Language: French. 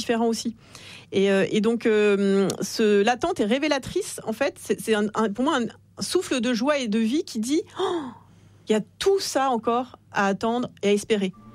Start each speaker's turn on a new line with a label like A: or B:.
A: différent aussi. Et donc, l'attente est révélatrice, en fait. C'est pour moi un souffle de joie et de vie qui dit il y a tout ça encore à attendre et à espérer.